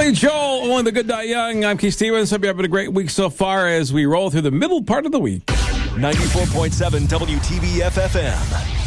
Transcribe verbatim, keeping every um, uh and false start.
Billy Joel, Only the Good Die Young. I'm Keith Stevens. Hope you're having a great week so far as we roll through the middle part of the week. ninety-four point seven W T B F F M.